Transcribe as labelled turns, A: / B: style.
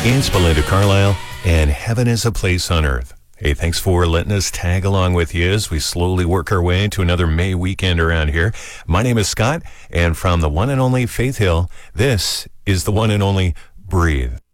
A: It's Belinda Carlisle, and Heaven is a Place on Earth. Hey, thanks for letting us tag along with you as we slowly work our way into another May weekend around here. My name is Scott, and from the one and only Faith Hill, this is the one and only Breathe.